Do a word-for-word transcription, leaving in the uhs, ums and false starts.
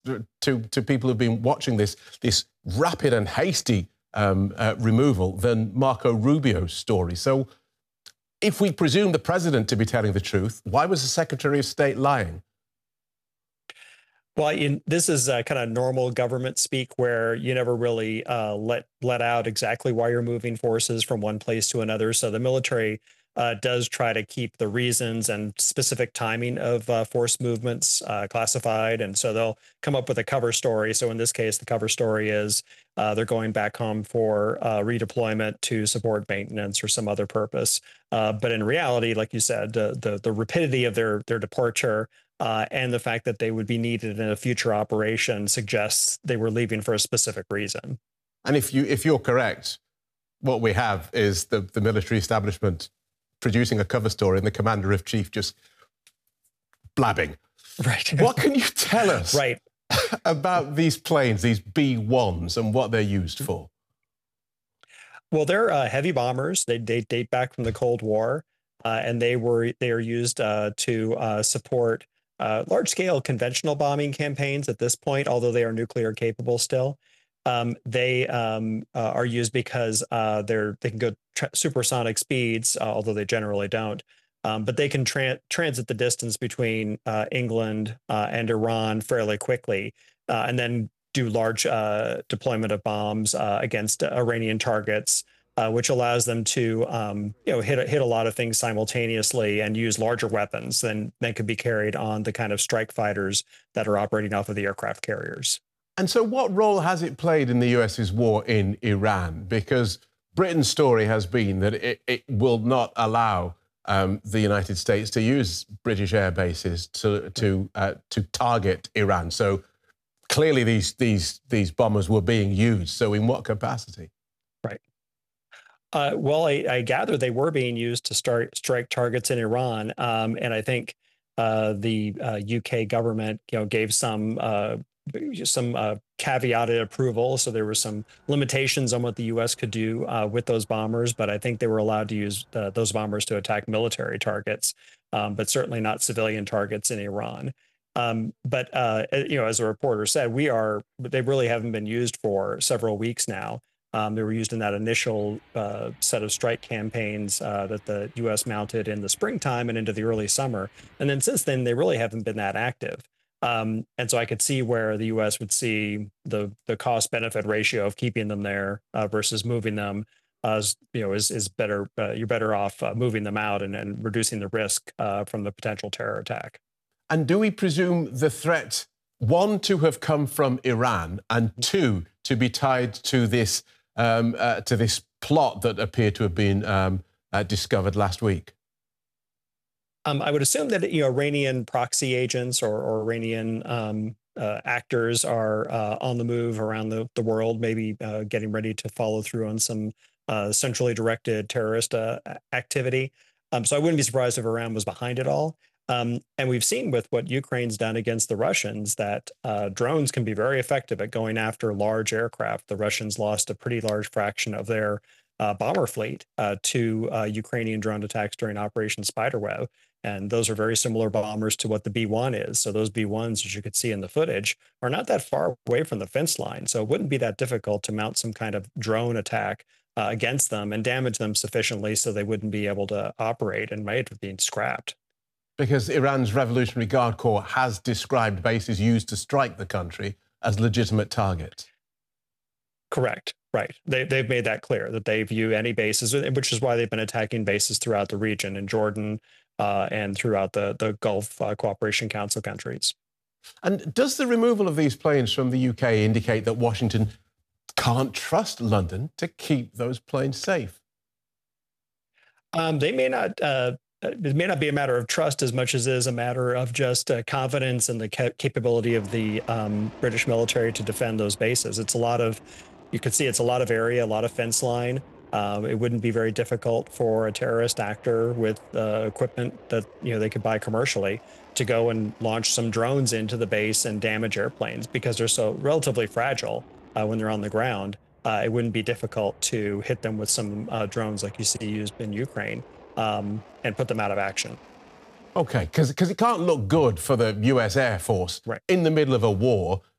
to, to people who've been watching this, this rapid and hasty um, uh, removal than Marco Rubio's story. So if we presume the president to be telling the truth, why was the Secretary of State lying? Well, in, this is uh, kind of normal government speak where you never really uh, let let out exactly why you're moving forces from one place to another. So the military uh, does try to keep the reasons and specific timing of uh, force movements uh, classified. And so they'll come up with a cover story. So in this case, the cover story is uh, they're going back home for uh, redeployment to support maintenance or some other purpose. Uh, but in reality, like you said, uh, the the rapidity of their their departure Uh, and the fact that they would be needed in a future operation suggests they were leaving for a specific reason. And if you if you're correct, what we have is the, the military establishment producing a cover story and the commander in chief just blabbing. Right. What can you tell us right. about these planes, these B ones, and what they're used for? Well, they're uh, heavy bombers. They, they date back from the Cold War, uh, and they were they are used uh, to uh, support Uh, large-scale conventional bombing campaigns at this point, although they are nuclear capable still. Um, they um, uh, are used because uh, they're they can go supersonic speeds, uh, although they generally don't. Um, but they can tra transit the distance between uh, England uh, and Iran fairly quickly, uh, and then do large uh, deployment of bombs uh, against Iranian targets. Uh, which allows them to, um, you know, hit hit a lot of things simultaneously and use larger weapons than than could be carried on the kind of strike fighters that are operating off of the aircraft carriers. And so, what role has it played in the US's war in Iran? Because Britain's story has been that it, it will not allow um, the United States to use British air bases to to uh, to target Iran. So clearly, these these these bombers were being used. So, in what capacity? Right. Uh, well, I, I gather they were being used to start strike targets in Iran, um, and I think uh, the uh, U K government, you know, gave some uh, some uh, caveated approval. So there were some limitations on what the U S could do uh, with those bombers, but I think they were allowed to use uh, those bombers to attack military targets, um, but certainly not civilian targets in Iran. Um, but uh, you know, as a reporter said, we are they really haven't been used for several weeks now. Um, they were used in that initial uh, set of strike campaigns uh, that the U S mounted in the springtime and into the early summer. And then since then, they really haven't been that active. Um, and so I could see where the U S would see the the cost benefit ratio of keeping them there uh, versus moving them as, you know, is, is better. Uh, you're better off uh, moving them out and, and reducing the risk uh, from the potential terror attack. And do we presume the threat, one, to have come from Iran, and two, to be tied to this Um, uh, to this plot that appeared to have been um, uh, discovered last week? Um, I would assume that, you know, Iranian proxy agents or, or Iranian um, uh, actors are uh, on the move around the, the world, maybe uh, getting ready to follow through on some uh, centrally directed terrorist uh, activity. Um, so I wouldn't be surprised if Iran was behind it all. Um, and we've seen with what Ukraine's done against the Russians that uh, drones can be very effective at going after large aircraft. The Russians lost a pretty large fraction of their uh, bomber fleet uh, to uh, Ukrainian drone attacks during Operation Spiderweb. And those are very similar bombers to what the B one is. So those B ones, as you could see in the footage, are not that far away from the fence line. So it wouldn't be that difficult to mount some kind of drone attack uh, against them and damage them sufficiently so they wouldn't be able to operate and might have been scrapped. Because Iran's Revolutionary Guard Corps has described bases used to strike the country as legitimate targets. Correct. Right. They, they've made that clear that they view any bases, which is why they've been attacking bases throughout the region in Jordan uh, and throughout the, the Gulf uh, Cooperation Council countries. And does the removal of these planes from the U K indicate that Washington can't trust London to keep those planes safe? Um, they may not. Uh, It may not be a matter of trust as much as it is a matter of just uh, confidence in the ca capability of the um, British military to defend those bases. It's a lot of, you could see it's a lot of area, a lot of fence line. Um, it wouldn't be very difficult for a terrorist actor with uh, equipment that, you know, they could buy commercially to go and launch some drones into the base and damage airplanes because they're so relatively fragile uh, when they're on the ground. Uh, it wouldn't be difficult to hit them with some uh, drones like you see used in Ukraine. Um, and put them out of action. Okay, because because it can't look good for the U S Air Force right. in the middle of a war